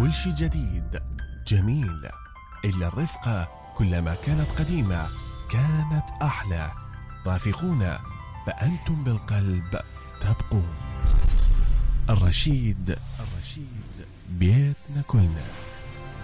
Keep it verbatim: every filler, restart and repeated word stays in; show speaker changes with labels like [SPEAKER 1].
[SPEAKER 1] كل شي جديد جميل، إلا الرفقة كلما كانت قديمة كانت أحلى. رافقونا فأنتم بالقلب تبقون. الرشيد، الرشيد بيتنا كلنا.